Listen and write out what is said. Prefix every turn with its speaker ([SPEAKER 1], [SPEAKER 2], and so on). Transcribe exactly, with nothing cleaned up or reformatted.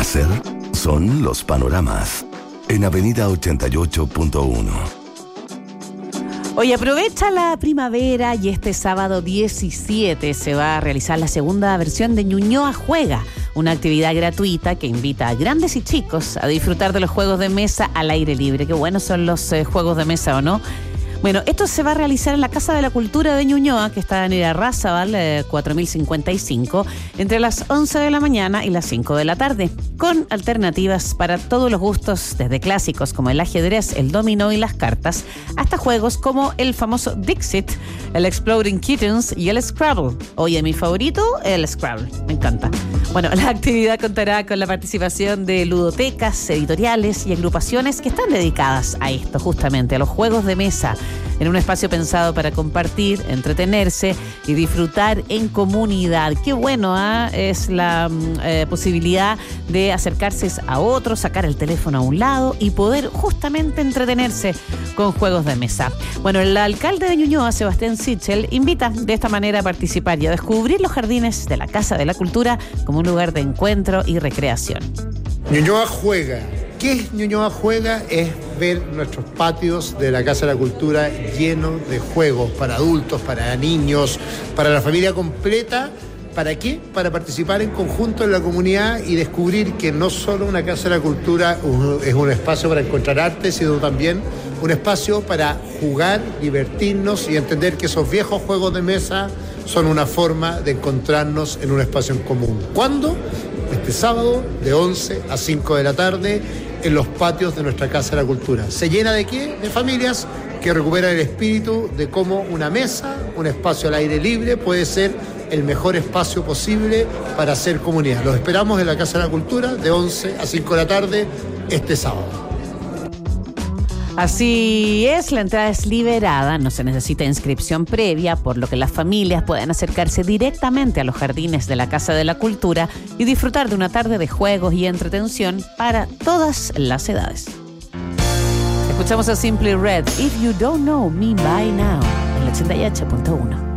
[SPEAKER 1] Renacer son los panoramas. En Avenida ochenta y ocho punto uno.
[SPEAKER 2] Hoy aprovecha la primavera y este sábado diecisiete se va a realizar la segunda versión de Ñuñoa Juega, una actividad gratuita que invita a grandes y chicos a disfrutar de los juegos de mesa al aire libre. Qué buenos son los eh, juegos de mesa, ¿o no? Bueno, esto se va a realizar en la Casa de la Cultura de Ñuñoa, que está en Irarrázaval, eh, cuatro mil cincuenta y cinco, entre las once de la mañana y las cinco de la tarde, con alternativas para todos los gustos, desde clásicos como el ajedrez, el dominó y las cartas, hasta juegos como el famoso Dixit, el Exploding Kittens y el Scrabble. Oye, mi favorito, el Scrabble, me encanta. Bueno, la actividad contará con la participación de ludotecas, editoriales y agrupaciones que están dedicadas a esto, justamente, a los juegos de mesa, en un espacio pensado para compartir, entretenerse y disfrutar en comunidad. Qué bueno, ¿eh? Es la eh, posibilidad de acercarse a otros, sacar el teléfono a un lado y poder justamente entretenerse con juegos de mesa. Bueno, el alcalde de Ñuñoa, Sebastián Sichel, invita de esta manera a participar y a descubrir los jardines de la Casa de la Cultura como un lugar de encuentro y recreación.
[SPEAKER 3] Ñuñoa Juega. ¿Qué es Ñuñoa Juega? Es ver nuestros patios de la Casa de la Cultura llenos de juegos para adultos, para niños, para la familia completa. ¿Para qué? Para participar en conjunto en la comunidad y descubrir que no solo una Casa de la Cultura es un espacio para encontrar arte, sino también un espacio para jugar, divertirnos y entender que esos viejos juegos de mesa son una forma de encontrarnos en un espacio en común. ¿Cuándo? Este sábado de once a cinco de la tarde en los patios de nuestra Casa de la Cultura. ¿Se llena de qué? De familias que recuperan el espíritu de cómo una mesa, un espacio al aire libre puede ser el mejor espacio posible para hacer comunidad. Los esperamos en la Casa de la Cultura de once a cinco de la tarde este sábado.
[SPEAKER 2] Así es, la entrada es liberada, no se necesita inscripción previa, por lo que las familias pueden acercarse directamente a los jardines de la Casa de la Cultura y disfrutar de una tarde de juegos y entretención para todas las edades. Escuchamos a Simply Red, If You Don't Know Me By Now, en el ochenta y ocho punto uno.